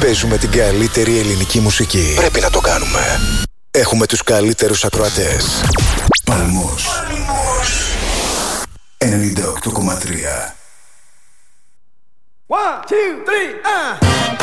Παίζουμε την καλύτερη ελληνική μουσική. Πρέπει να το κάνουμε. Έχουμε τους καλύτερους ακροατές. Παλμός 98,3. 1, 2, 3,